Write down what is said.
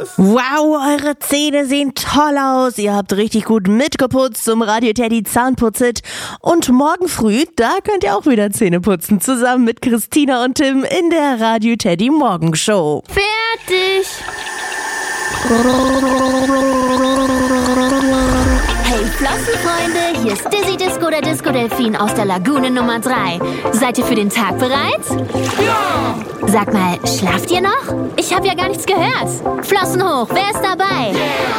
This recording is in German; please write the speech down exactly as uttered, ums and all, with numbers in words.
Wow, eure Zähne sehen toll aus. Ihr habt richtig gut mitgeputzt zum Radio Teddy Zahnputz-Hit. Und morgen früh, da könnt ihr auch wieder Zähne putzen. Zusammen mit Christina und Tim in der Radio Teddy Morgenshow. Fertig. Hey Flossenfreunde, hier ist Dizzy Disco, der Disco-Delfin aus der Lagune Nummer drei. Seid ihr für den Tag bereit? Ja! Sag mal, schlaft ihr noch? Ich habe ja gar nichts gehört. Flossen hoch, wer ist dabei? Yeah.